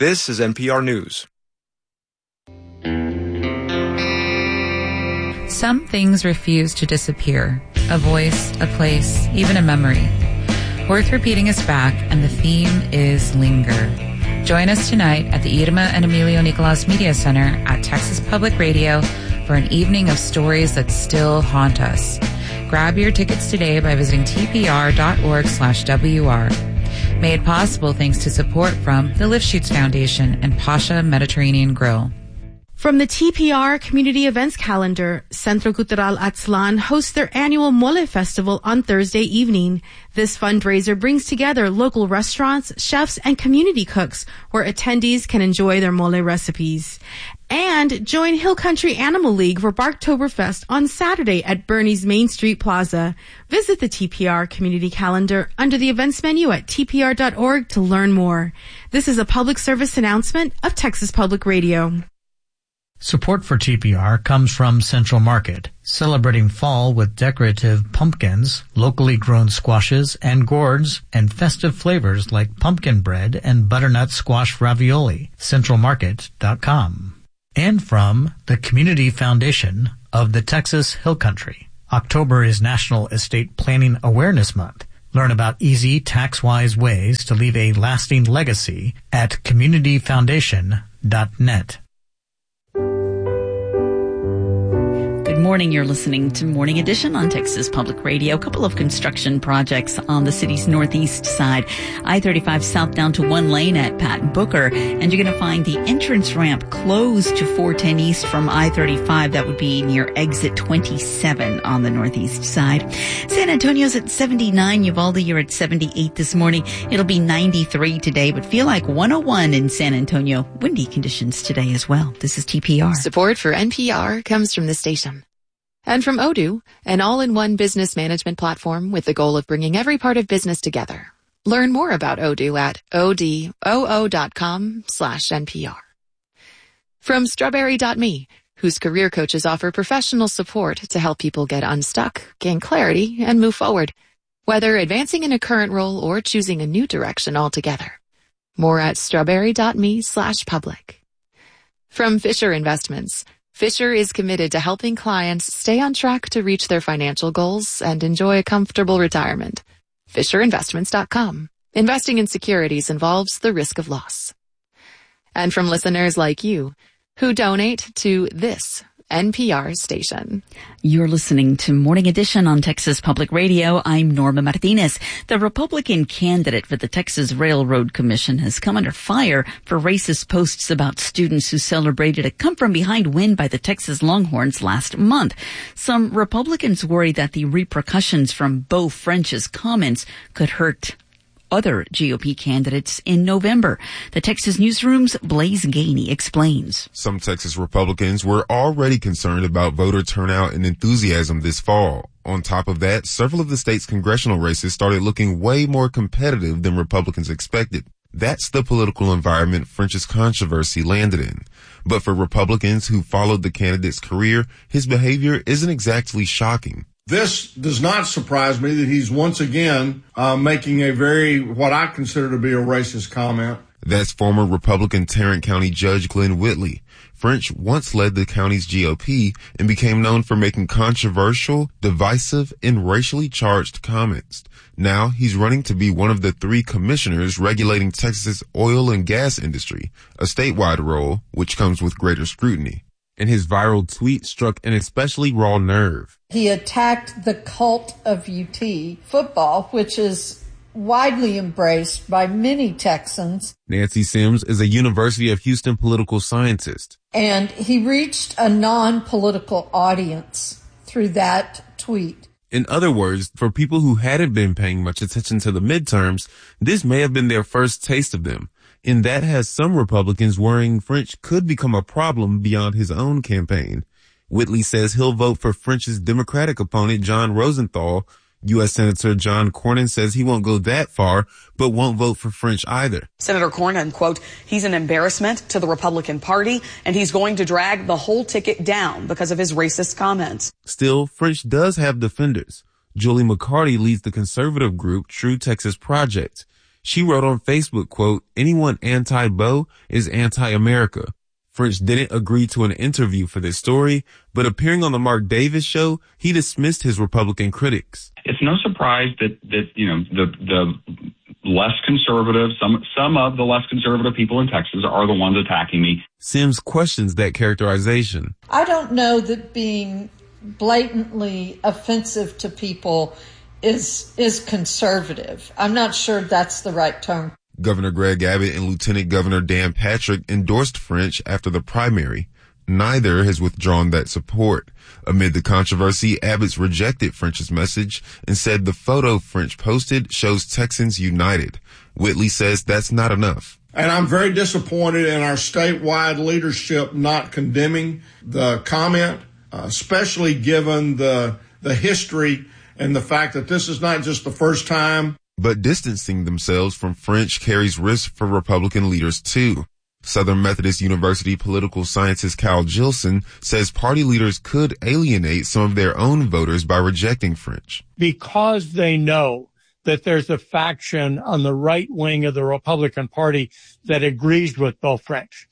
This is NPR News. Some things refuse to disappear. A voice, a place, even a memory. Worth Repeating is back, and the theme is Linger. Join us tonight at the Irma and Emilio Nicolas Media Center at Texas Public Radio for an evening of stories that still haunt us. Grab your tickets today by visiting tpr.org/WR. Made possible thanks to support from the Lifshoots Foundation and Pasha Mediterranean Grill. From the TPR Community Events Calendar, Centro Cultural Atzlan hosts their annual Mole Festival on Thursday evening. This fundraiser brings together local restaurants, chefs, and community cooks where attendees can enjoy their mole recipes. And join Hill Country Animal League for Barktoberfest on Saturday at Bernie's Main Street Plaza. Visit the TPR Community Calendar under the events menu at tpr.org to learn more. This is a public service announcement of Texas Public Radio. Support for TPR comes from Central Market, celebrating fall with decorative pumpkins, locally grown squashes and gourds, and festive flavors like pumpkin bread and butternut squash ravioli. CentralMarket.com. And from the Community Foundation of the Texas Hill Country. October is National Estate Planning Awareness Month. Learn about easy, tax-wise ways to leave a lasting legacy at communityfoundation.net. Good morning. You're listening to Morning Edition on Texas Public Radio. A couple of construction projects on the city's northeast side. I-35 south down to one lane at Pat Booker. And you're going to find the entrance ramp closed to 410 east from I-35. That would be near exit 27 on the northeast side. San Antonio's at 79. Uvalde, you're at 78 this morning. It'll be 93 today, but feel like 101 in San Antonio. Windy conditions today as well. This is TPR. Support for NPR comes from the station. And from Odoo, an all-in-one business management platform with the goal of bringing every part of business together. Learn more about Odoo at odoo.com/NPR. From Strawberry.me, whose career coaches offer professional support to help people get unstuck, gain clarity, and move forward, whether advancing in a current role or choosing a new direction altogether. More at strawberry.me/public. From Fisher Investments, Fisher is committed to helping clients stay on track to reach their financial goals and enjoy a comfortable retirement. FisherInvestments.com. Investing in securities involves the risk of loss. And from listeners like you, who donate to this NPR station. You're listening to Morning Edition on Texas Public Radio. I'm Norma Martinez. The Republican candidate for the Texas Railroad Commission has come under fire for racist posts about students who celebrated a come-from-behind win by the Texas Longhorns last month. Some Republicans worry that the repercussions from Beau French's comments could hurt other GOP candidates in November. The Texas Newsroom's Blaze Gainey explains. Some Texas Republicans were already concerned about voter turnout and enthusiasm this fall. On top of that, several of the state's congressional races started looking way more competitive than Republicans expected. That's the political environment French's controversy landed in. But for Republicans who followed the candidate's career, his behavior isn't exactly shocking. This does not surprise me that he's once again making a what I consider to be a racist comment. That's former Republican Tarrant County Judge Glenn Whitley. French once led the county's GOP and became known for making controversial, divisive, and racially charged comments. Now he's running to be one of the 3 commissioners regulating Texas's oil and gas industry, a statewide role which comes with greater scrutiny. And his viral tweet struck an especially raw nerve. He attacked the cult of UT football, which is widely embraced by many Texans. Nancy Sims is a University of Houston political scientist. And he reached a non-political audience through that tweet. In other words, for people who hadn't been paying much attention to the midterms, this may have been their first taste of them. And that has some Republicans worrying French could become a problem beyond his own campaign. Whitley says he'll vote for French's Democratic opponent, John Rosenthal. U.S. Senator John Cornyn says he won't go that far, but won't vote for French either. Senator Cornyn, quote, he's an embarrassment to the Republican Party, and he's going to drag the whole ticket down because of his racist comments. Still, French does have defenders. Julie McCarty leads the conservative group True Texas Project. She wrote on Facebook, quote, "Anyone anti-Beau is anti-America." French didn't agree to an interview for this story, but appearing on the Mark Davis show, he dismissed his Republican critics. It's no surprise that the less conservative, some of the less conservative people in Texas are the ones attacking me. Sims questions that characterization. I don't know that being blatantly offensive to people is conservative. I'm not sure that's the right term. Governor Greg Abbott and Lieutenant Governor Dan Patrick endorsed French after the primary. Neither has withdrawn that support. Amid the controversy, Abbott's rejected French's message and said the photo French posted shows Texans united. Whitley says that's not enough. And I'm very disappointed in our statewide leadership not condemning the comment, especially given the history and the fact that this is not just the first time. But distancing themselves from French carries risk for Republican leaders, too. Southern Methodist University political scientist Kyle Gilson says party leaders could alienate some of their own voters by rejecting French. Because they know that there's a faction on the right wing of the Republican Party that agrees with Beau French,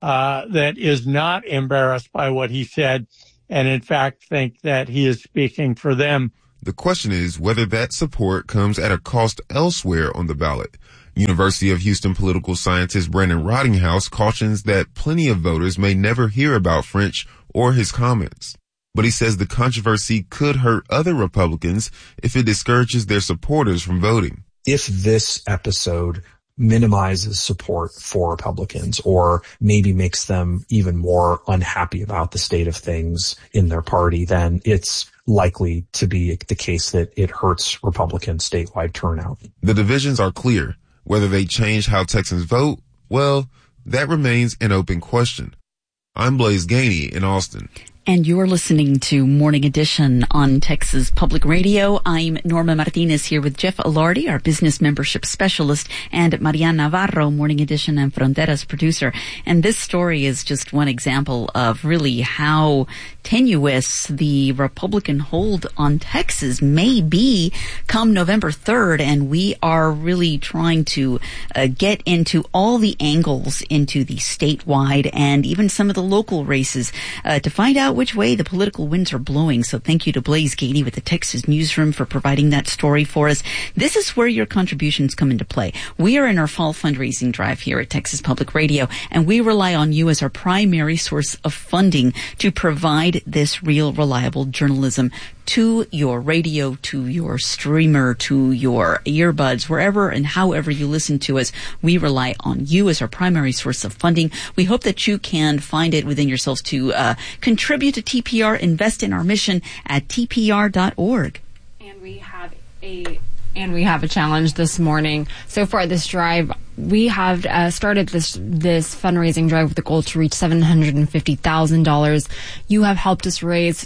that is not embarrassed by what he said, and in fact think that he is speaking for them. The question is whether that support comes at a cost elsewhere on the ballot. University of Houston political scientist Brandon Rottinghouse cautions that plenty of voters may never hear about French or his comments. But he says the controversy could hurt other Republicans if it discourages their supporters from voting. If this episode minimizes support for Republicans or maybe makes them even more unhappy about the state of things in their party, then it's likely to be the case that it hurts Republican statewide turnout. The divisions are clear. Whether they change how Texans vote, well, that remains an open question. I'm Blaise Gainey in Austin. And you're listening to Morning Edition on Texas Public Radio. I'm Norma Martinez here with Jeff Alardi, our business membership specialist, and Marian Navarro, Morning Edition and Fronteras producer. And this story is just one example of really how tenuous the Republican hold on Texas may be come November 3rd. And we are really trying to get into all the angles into the statewide and even some of the local races to find out which way the political winds are blowing. So thank you to Blaise Gainey with the Texas Newsroom for providing that story for us. This is where your contributions come into play. We are in our fall fundraising drive here at Texas Public Radio, and we rely on you as our primary source of funding to provide this real, reliable journalism to your radio, to your streamer, to your earbuds, wherever and however you listen to us. We rely on you as our primary source of funding. We hope that you can find it within yourselves to contribute to TPR, invest in our mission at tpr.org. And we have a challenge this morning. So far this drive, we have started this fundraising drive with the goal to reach $750,000. You have helped us raise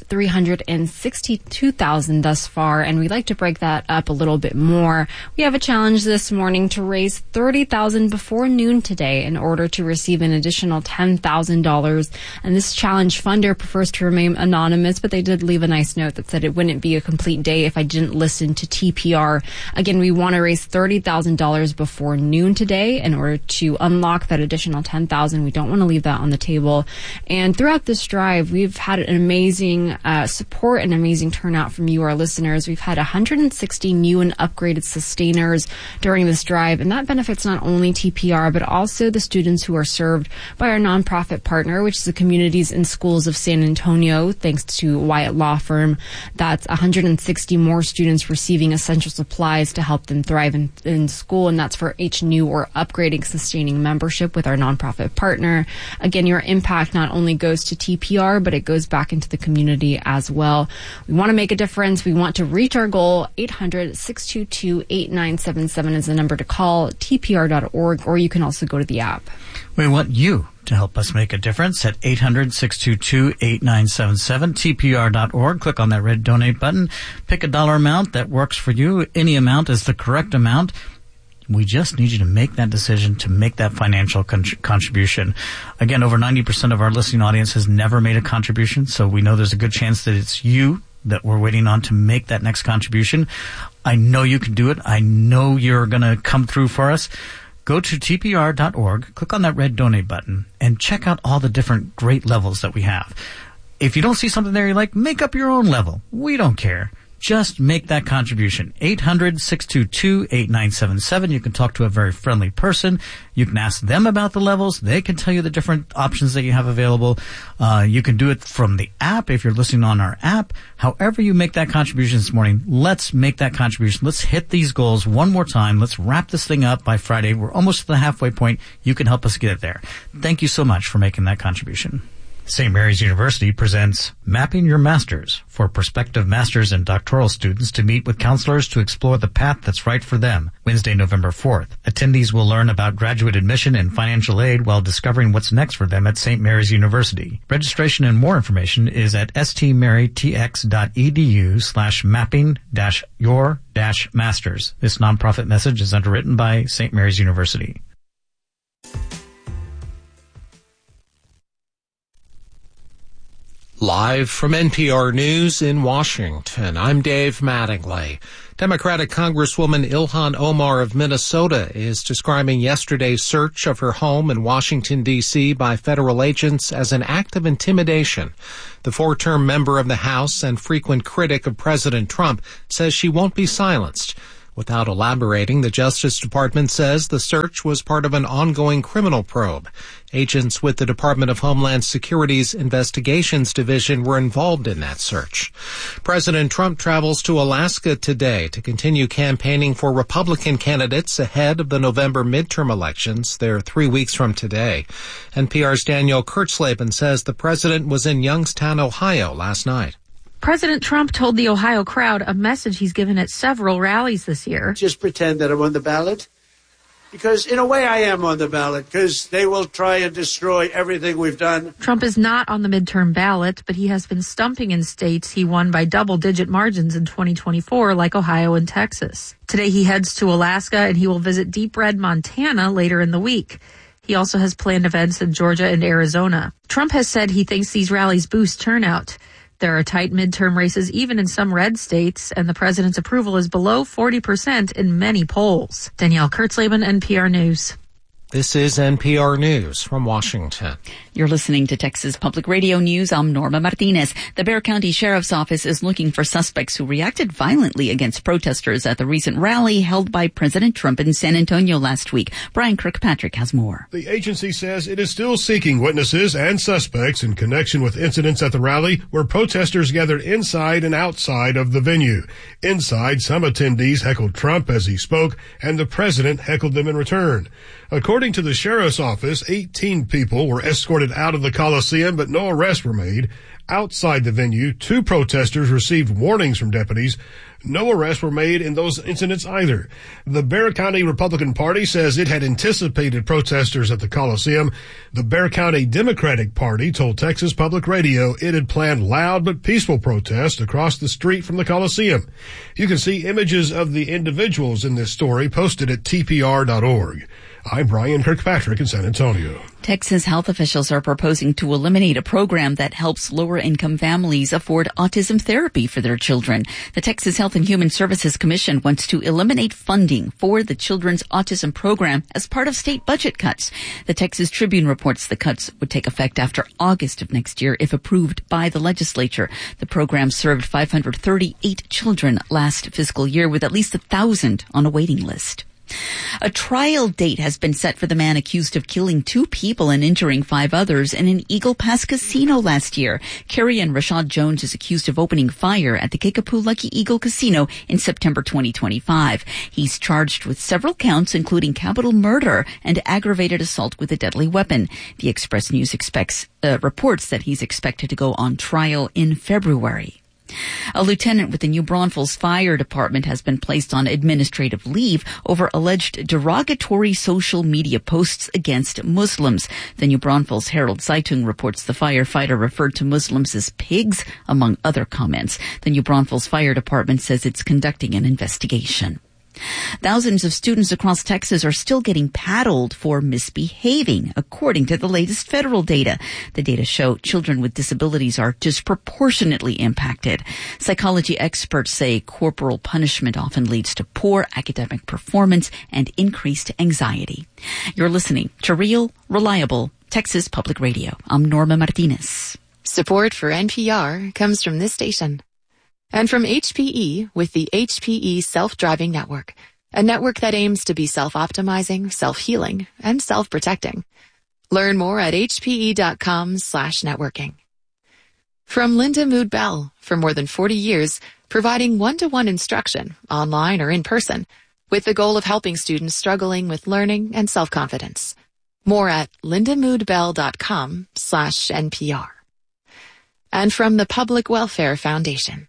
$362,000 thus far, and we'd like to break that up a little bit more. We have a challenge this morning to raise $30,000 before noon today in order to receive an additional $10,000. And this challenge funder prefers to remain anonymous, but they did leave a nice note that said it wouldn't be a complete day if I didn't listen to TPR. Again, we want to raise $30,000 before noon today in order to unlock that additional $10,000. We don't want to leave that on the table. And throughout this drive, we've had an amazing support and amazing turnout from you, our listeners. We've had 160 new and upgraded sustainers during this drive, and that benefits not only TPR, but also the students who are served by our nonprofit partner, which is the Communities and Schools of San Antonio, thanks to Wyatt Law Firm. That's 160 more students receiving essential supplies to help them thrive in school, and that's for each new or upgrading sustaining membership with our nonprofit partner. Again, your impact not only goes to TPR, but it goes back into the community as well. We want to make a difference. We want to reach our goal. 800-622-8977 is the number to call, tpr.org, or you can also go to the app. We want you to help us make a difference at 800-622-8977, tpr.org. Click on that red donate button. Pick a dollar amount that works for you. Any amount is the correct amount. We just need you to make that decision, to make that financial contribution. Again, over 90% of our listening audience has never made a contribution, so we know there's a good chance that it's you that we're waiting on to make that next contribution. I know you can do it. I know you're going to come through for us. Go to tpr.org, click on that red donate button, and check out all the different great levels that we have. If you don't see something there you like, make up your own level. We don't care. Just make that contribution. 800-622-8977. You can talk to a very friendly person. You can ask them about the levels. They can tell you the different options that you have available. You can do it from the app if you're listening on our app. However you make that contribution this morning, let's make that contribution. Let's hit these goals one more time. Let's wrap this thing up by Friday. We're almost at the halfway point. You can help us get it there. Thank you so much for making that contribution. St. Mary's University presents Mapping Your Masters for prospective master's and doctoral students to meet with counselors to explore the path that's right for them. Wednesday, November 4th. Attendees will learn about graduate admission and financial aid while discovering what's next for them at St. Mary's University. Registration and more information is at stmarytx.edu/mapping-your-masters. This nonprofit message is underwritten by St. Mary's University. Live from NPR News in Washington, I'm Dave Mattingly. Democratic Congresswoman Ilhan Omar of Minnesota is describing yesterday's search of her home in Washington, D.C. by federal agents as an act of intimidation. The four-term member of the House and frequent critic of President Trump says she won't be silenced. Without elaborating, the Justice Department says the search was part of an ongoing criminal probe. Agents with the Department of Homeland Security's Investigations Division were involved in that search. President Trump travels to Alaska today to continue campaigning for Republican candidates ahead of the November midterm elections. They're 3 weeks from today. NPR's Danielle Kurtzleben says the president was in Youngstown, Ohio last night. President Trump told the Ohio crowd a message he's given at several rallies this year. Just pretend that I'm on the ballot. Because in a way I am on the ballot, because they will try and destroy everything we've done. Trump is not on the midterm ballot, but he has been stumping in states he won by double-digit margins in 2024, like Ohio and Texas. Today he heads to Alaska, and he will visit Deep Red, Montana later in the week. He also has planned events in Georgia and Arizona. Trump has said he thinks these rallies boost turnout. There are tight midterm races even in some red states, and the president's approval is below 40% in many polls. Danielle Kurtzleben, NPR News. This is NPR News from Washington. You're listening to Texas Public Radio News. I'm Norma Martinez. The Bexar County Sheriff's Office is looking for suspects who reacted violently against protesters at the recent rally held by President Trump in San Antonio last week. Brian Kirkpatrick has more. The agency says it is still seeking witnesses and suspects in connection with incidents at the rally where protesters gathered inside and outside of the venue. Inside, some attendees heckled Trump as he spoke, and the president heckled them in return. According to the sheriff's office, 18 people were escorted out of the Coliseum, but no arrests were made. Outside the venue, 2 protesters received warnings from deputies. No arrests were made in those incidents either. The Bexar County Republican Party says it had anticipated protesters at the Coliseum. The Bexar County Democratic Party told Texas Public Radio it had planned loud but peaceful protests across the street from the Coliseum. You can see images of the individuals in this story posted at tpr.org. I'm Brian Kirkpatrick in San Antonio. Texas health officials are proposing to eliminate a program that helps lower-income families afford autism therapy for their children. The Texas Health and Human Services Commission wants to eliminate funding for the Children's Autism Program as part of state budget cuts. The Texas Tribune reports the cuts would take effect after August of next year if approved by the legislature. The program served 538 children last fiscal year, with at least 1,000 on a waiting list. A trial date has been set for the man accused of killing 2 people and injuring 5 others in an Eagle Pass casino last year. Kerrion Rashad Jones is accused of opening fire at the Kickapoo Lucky Eagle Casino in September 2025. He's charged with several counts, including capital murder and aggravated assault with a deadly weapon. The Express News reports that he's expected to go on trial in February. A lieutenant with the New Braunfels Fire Department has been placed on administrative leave over alleged derogatory social media posts against Muslims. The New Braunfels Herald Zeitung reports the firefighter referred to Muslims as pigs, among other comments. The New Braunfels Fire Department says it's conducting an investigation. Thousands of students across Texas are still getting paddled for misbehaving, according to the latest federal data. The data show children with disabilities are disproportionately impacted. Psychology experts say corporal punishment often leads to poor academic performance and increased anxiety. You're listening to Real, Reliable Texas Public Radio. I'm Norma Martinez. Support for NPR comes from this station. And from HPE with the HPE Self-Driving Network, a network that aims to be self-optimizing, self-healing, and self-protecting. Learn more at hpe.com/networking. From Linda Mood Bell, for more than 40 years, providing one-to-one instruction, online or in person, with the goal of helping students struggling with learning and self-confidence. More at lindamoodbell.com/NPR. And from the Public Welfare Foundation.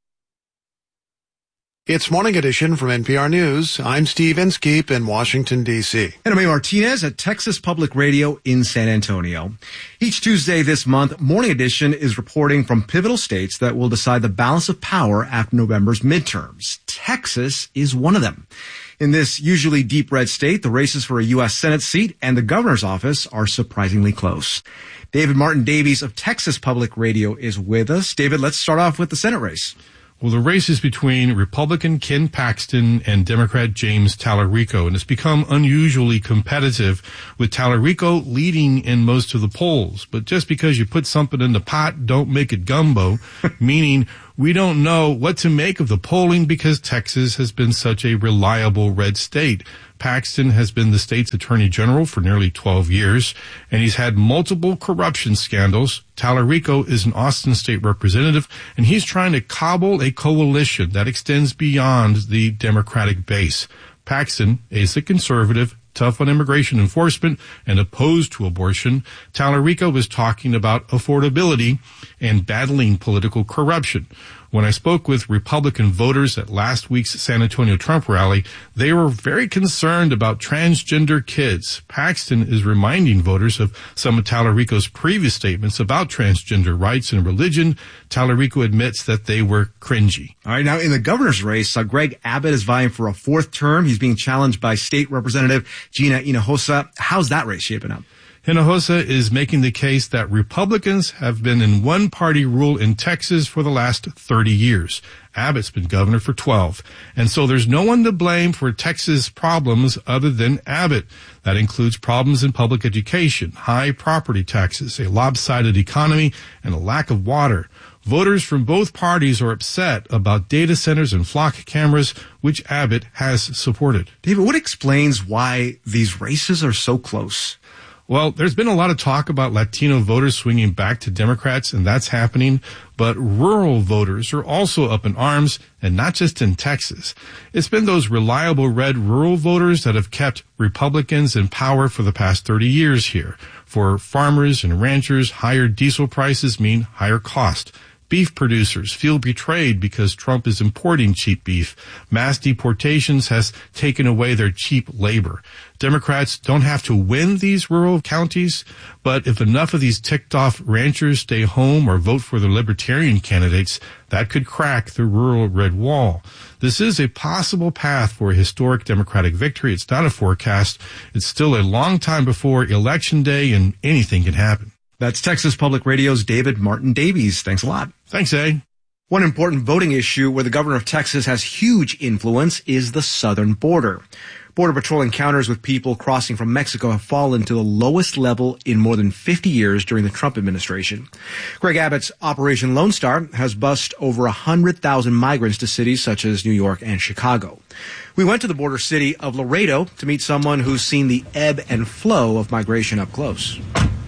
It's Morning Edition from NPR News. I'm Steve Inskeep in Washington, D.C. And I'm Martinez at Texas Public Radio in San Antonio. Each Tuesday this month, Morning Edition is reporting from pivotal states that will decide the balance of power after November's midterms. Texas is one of them. In this usually deep red state, the races for a U.S. Senate seat and the governor's office are surprisingly close. David Martin Davies of Texas Public Radio is with us. David, let's start off with the Senate race. Well, the race is between Republican Ken Paxton and Democrat James Talarico, and it's become unusually competitive, with Talarico leading in most of the polls. But just because you put something in the pot, don't make it gumbo, meaning we don't know what to make of the polling because Texas has been such a reliable red state. Paxton has been the state's attorney general for nearly 12 years, and he's had multiple corruption scandals. Talarico is an Austin state representative, and he's trying to cobble a coalition that extends beyond the Democratic base. Paxton is a conservative, tough on immigration enforcement, and opposed to abortion. Talarico was talking about affordability and battling political corruption. When I spoke with Republican voters at last week's San Antonio Trump rally, they were very concerned about transgender kids. Paxton is reminding voters of some of Talarico's previous statements about transgender rights and religion. Talarico admits that they were cringy. All right, now in the governor's race, Greg Abbott is vying for a fourth term. He's being challenged by State Representative Gina Hinojosa. How's that race shaping up? Hinojosa is making the case that Republicans have been in one-party rule in Texas for the last 30 years. Abbott's been governor for 12. And so there's no one to blame for Texas problems other than Abbott. That includes problems in public education, high property taxes, a lopsided economy, and a lack of water. Voters from both parties are upset about data centers and flock cameras, which Abbott has supported. David, what explains why these races are so close? Well, there's been a lot of talk about Latino voters swinging back to Democrats, and that's happening. But rural voters are also up in arms, and not just in Texas. It's been those reliable red rural voters that have kept Republicans in power for the past 30 years here. For farmers and ranchers, higher diesel prices mean higher cost. Beef producers feel betrayed because Trump is importing cheap beef. Mass deportations has taken away their cheap labor. Democrats don't have to win these rural counties, but if enough of these ticked-off ranchers stay home or vote for the libertarian candidates, that could crack the rural red wall. This is a possible path for a historic Democratic victory. It's not a forecast. It's still a long time before Election Day, and anything can happen. That's Texas Public Radio's David Martin Davies. Thanks a lot. Thanks, A. One important voting issue where the governor of Texas has huge influence is the southern border. Border Patrol encounters with people crossing from Mexico have fallen to the lowest level in more than 50 years during the Trump administration. Greg Abbott's Operation Lone Star has bused over 100,000 migrants to cities such as New York and Chicago. We went to the border city of Laredo to meet someone who's seen the ebb and flow of migration up close.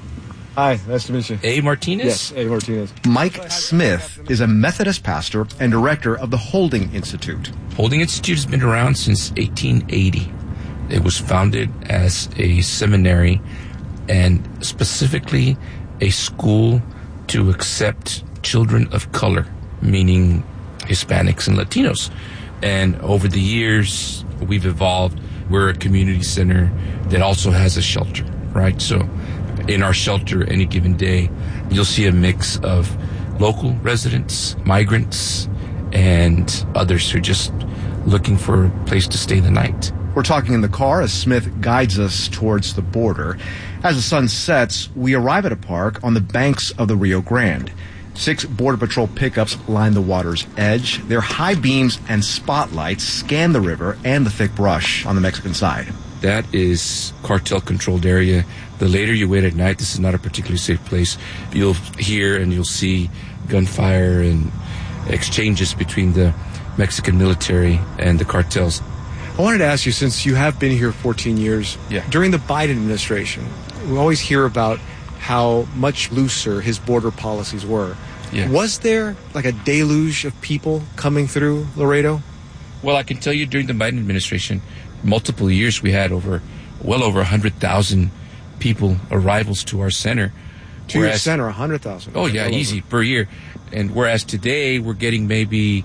Hi, nice to meet you. A. Martinez? Yes, A. Martinez. Mike Smith is a Methodist pastor and director of the Holding Institute. Holding Institute has been around since 1880. It was founded as a seminary and specifically a school to accept children of color, meaning Hispanics and Latinos. And over the years, we've evolved. We're a community center that also has a shelter, right? So in our shelter, any given day, you'll see a mix of local residents, migrants, and others who just looking for a place to stay the night. We're talking in the car as Smith guides us towards the border. As the sun sets, we arrive at a park on the banks of the Rio Grande. 6 Border Patrol pickups line the water's edge. Their high beams and spotlights scan the river and the thick brush on the Mexican side. That is cartel-controlled area. The later you wait at night, this is not a particularly safe place. You'll hear and you'll see gunfire and exchanges between the Mexican military and the cartels. I wanted to ask you, since you have been here 14 years, during the Biden administration, we always hear about how much looser his border policies were. Yeah. Was there like a deluge of people coming through Laredo? Well, I can tell you during the Biden administration, multiple years we had well over 100,000 people, arrivals to our center. To your center, 100,000? Oh, yeah, easy, per year. And whereas today we're getting maybe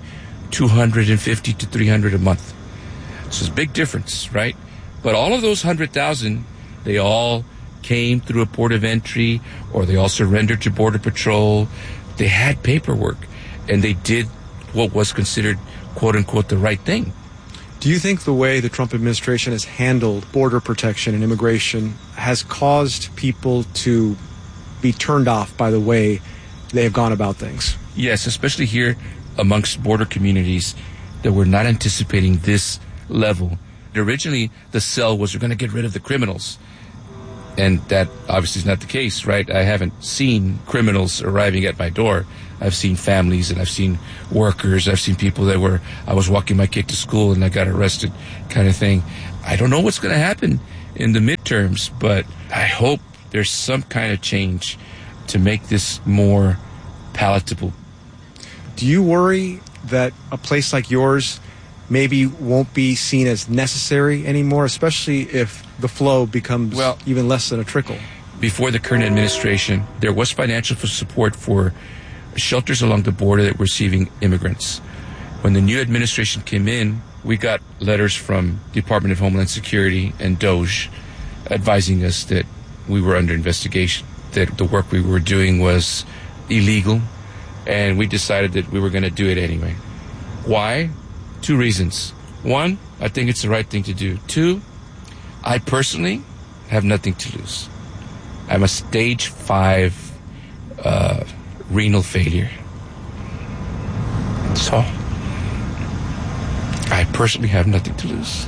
250 to 300 a month. So it's a big difference, right? But all of those 100,000, they all came through a port of entry, or they all surrendered to Border Patrol. They had paperwork, and they did what was considered, quote-unquote, the right thing. Do you think the way the Trump administration has handled border protection and immigration has caused people to be turned off by the way they have gone about things? Yes, especially here amongst border communities that were not anticipating this level. Originally, the sell was we're going to get rid of the criminals. And that obviously is not the case, right? I haven't seen criminals arriving at my door. I've seen families and I've seen workers. I've seen people I was walking my kid to school and I got arrested kind of thing. I don't know what's going to happen in the midterms, but I hope there's some kind of change to make this more palatable. Do you worry that a place like yours maybe won't be seen as necessary anymore, especially if the flow becomes even less than a trickle? Before the current administration, there was financial support for shelters along the border that were receiving immigrants. When the new administration came in, we got letters from Department of Homeland Security and DOJ advising us that we were under investigation, that the work we were doing was illegal, and we decided that we were going to do it anyway. Why? 2 reasons. 1, I think it's the right thing to do. 2, I personally have nothing to lose. I'm a stage 5 renal failure. So, I personally have nothing to lose.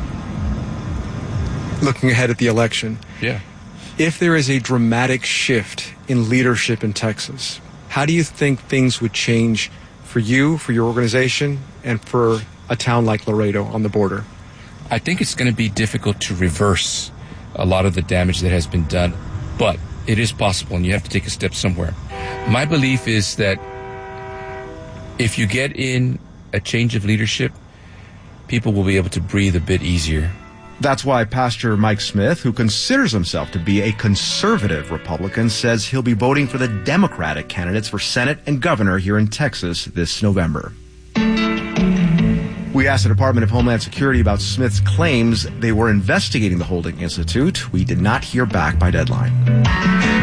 Looking ahead at the election. Yeah. If there is a dramatic shift in leadership in Texas, how do you think things would change for you, for your organization, and for a town like Laredo on the border? I think it's going to be difficult to reverse a lot of the damage that has been done, but it is possible, and you have to take a step somewhere. My belief is that if you get in a change of leadership, people will be able to breathe a bit easier. That's why Pastor Mike Smith, who considers himself to be a conservative Republican, says he'll be voting for the Democratic candidates for Senate and governor here in Texas this November. We asked the Department of Homeland Security about Smith's claims they were investigating the Holding Institute. We did not hear back by deadline.